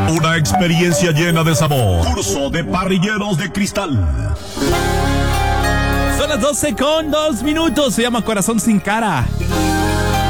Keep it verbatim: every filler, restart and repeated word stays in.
Una experiencia llena de sabor. Curso de parrilleros de cristal. Son las doce con dos minutos. Se llama Corazón sin Cara.